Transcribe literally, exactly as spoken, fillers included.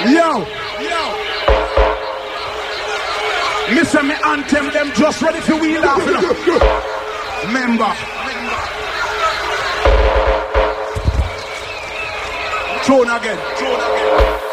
Yo, yo. Mister me anthem them just ready for wheel off. Remember. Throne again. Throne again.